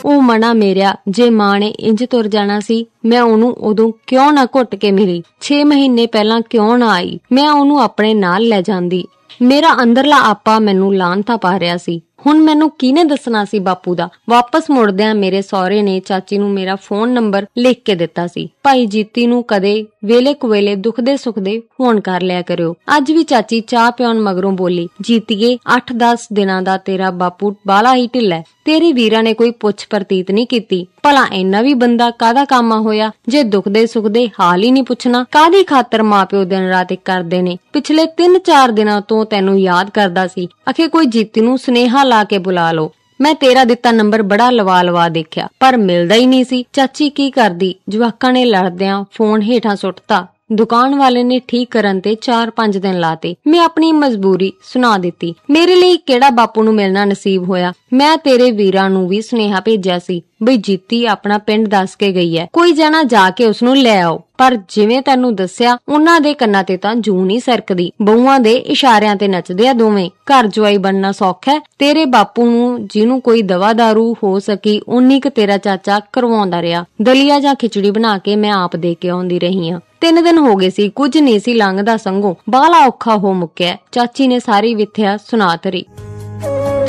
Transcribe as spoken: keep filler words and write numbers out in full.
ਉਹ ਮਨਾ ਮੇਰਿਆ। ਜੇ ਮਾਂ ਨੇ ਇੰਜ ਤੁਰ ਜਾਣਾ ਸੀ, ਮੈਂ ਉਹਨੂੰ ਉਦੋਂ ਕਿਉਂ ਨਾ ਘੁੱਟ ਕੇ ਮਿਲੀ? ਛੇ ਮਹੀਨੇ ਪਹਿਲਾਂ ਕਿਉਂ ਨਾ ਆਈ? ਮੈਂ ਉਹਨੂੰ ਆਪਣੇ ਨਾਲ ਲੈ ਜਾਂਦੀ। ਮੇਰਾ ਅੰਦਰਲਾ ਆਪਾ ਮੈਨੂੰ ਲਾਹਨਤਾਂ ਪਾ ਰਿਹਾ ਸੀ। ਹੁਣ ਮੈਨੂੰ ਕਿਹਨੇ ਦੱਸਣਾ ਸੀ ਬਾਪੂ ਦਾ? ਵਾਪਸ ਮੁੜਦਿਆਂ ਮੇਰੇ ਸਹੁਰੇ ਨੇ ਚਾਚੀ ਨੂੰ ਮੇਰਾ ਫੋਨ ਨੰਬਰ ਲਿਖ ਕੇ ਦਿੱਤਾ ਸੀ। ਭਾਈ ਜੀਤੀ ਨੂੰ ਕਦੇ ਵੇਲੇ ਕੁਵੇਲੇ ਦੁਖਦੇ ਸੁਖਦੇ ਫੋਨ ਕਰ ਲਿਆ ਕਰਿਓ। ਅੱਜ ਵੀ ਚਾਚੀ ਚਾਹ ਪਿਉਣ ਮਗਰੋਂ ਬੋਲੀ, ਜੀਤੀਏ ਅੱਠ ਦਸ ਦਿਨਾਂ ਦਾ ਤੇਰਾ ਬਾਪੂ ਬਾਲਾ ਹੀ ਢਿੱਲਾ। ਤੇਰੇ ਵੀਰਾਂ ਨੇ ਕੋਈ ਪੁੱਛ ਪ੍ਰਤੀਤ ਨਹੀਂ ਕੀਤੀ। ਭਲਾ ਇੰਨਾ ਵੀ ਬੰਦਾ ਕਾਹਦਾ ਕਾਮਾ ਹੋਇਆ ਜੇ ਦੁਖਦੇ ਸੁਖਦੇ ਹਾਲ ਹੀ ਨਹੀਂ ਪੁੱਛਣਾ? ਕਾਹਦੀ ਖਾਤਰ ਮਾਂ ਪਿਓ ਦਿਨ ਰਾਤ ਇੱਕ ਕਰਦੇ ਨੇ? ਪਿਛਲੇ ਤਿੰਨ ਚਾਰ ਦਿਨਾਂ ਤੋਂ ਤੈਨੂੰ ਯਾਦ ਕਰਦਾ ਸੀ। ਅਖੇ ਕੋਈ ਜੀਤੀ ਨੂੰ ਸੁਨੇਹਾ ਲਾ ਕੇ ਬੁਲਾ ਲਓ। ਮੈਂ ਤੇਰਾ ਦਿੱਤਾ ਨੰਬਰ ਬੜਾ ਲਵਾ ਲਵਾ ਦੇਖਿਆ, ਪਰ ਮਿਲਦਾ ਹੀ ਨਹੀਂ ਸੀ। ਚਾਚੀ ਕੀ ਕਰਦੀ? ਜਵਾਕਾਂ ਨੇ ਲੜਦਿਆਂ ਫੋਨ ਹੇਠਾਂ ਸੁੱਟਤਾ। ਦੁਕਾਨ ਵਾਲੇ ਨੇ ਠੀਕ ਕਰਨ ਤੇ ਚਾਰ ਪੰਜ ਦਿਨ ਲਾਤੇ। ਮੈਂ ਆਪਣੀ ਮਜਬੂਰੀ ਸੁਣਾ ਦਿੱਤੀ। ਮੇਰੇ ਲਈ ਕਿਹੜਾ ਬਾਪੂ ਨੂੰ ਮਿਲਣਾ ਨਸੀਬ ਹੋਇਆ। ਮੈਂ ਤੇਰੇ ਵੀਰਾਂ ਨੂੰ ਵੀ ਸੁਨੇਹਾ ਭੇਜਿਆ ਸੀ ਬਈ ਜੀਤੀ ਆਪਣਾ ਪਿੰਡ ਦੱਸ ਕੇ ਗਈ ਹੈ, ਕੋਈ ਜਣਾ ਜਾ ਕੇ ਉਸਨੂੰ ਲੈ ਆਓ। ਪਰ ਜਿਵੇਂ ਤੈਨੂੰ ਦੱਸਿਆ, ਉਹਨਾਂ ਦੇ ਕੰਨਾਂ ਤੇ ਤਾਂ ਜੂੰ ਨਹੀਂ ਸਰਕਦੀ। ਬਹੂਆਂ ਦੇ ਇਸ਼ਾਰਿਆਂ ਤੇ ਨੱਚਦੇ ਆ ਦੋਵੇਂ। ਘਰ ਜਵਾਈ ਬਣਨਾ ਸੌਖਾ ਹੈ? ਤੇਰੇ ਬਾਪੂ ਨੂੰ ਜਿਹਨੂੰ ਕੋਈ ਦਵਾ ਦਾਰੂ ਹੋ ਸਕੀ ਉਨੀ ਕੁ ਤੇਰਾ ਚਾਚਾ ਕਰਵਾਉਂਦਾ ਰਿਹਾ। ਦਲੀਆ ਜਾਂ ਖਿਚੜੀ ਬਣਾ ਕੇ ਮੈਂ ਆਪ ਦੇ ਕੇ ਆਉਂਦੀ ਰਹੀ ਹਾਂ। ਤਿੰਨ ਦਿਨ ਹੋ ਗਏ ਸੀ, ਕੁਝ ਨਹੀਂ ਸੀ ਲੰਘਦਾ ਸੰਗੋਂ। ਬਾਹਲਾ ਔਖਾ ਹੋ ਮੁੱਕਿਆ। ਚਾਚੀ ਨੇ ਸਾਰੀ ਵਿਥਿਆ ਸੁਣਾ ਧਰੀ।